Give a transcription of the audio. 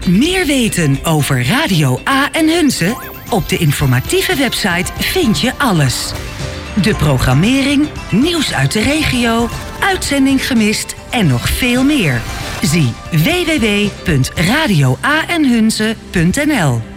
Meer weten over Radio A en Hunze? Op de informatieve website vind je alles. De programmering, nieuws uit de regio, uitzending gemist en nog veel meer. Zie www.radioaenhunze.nl.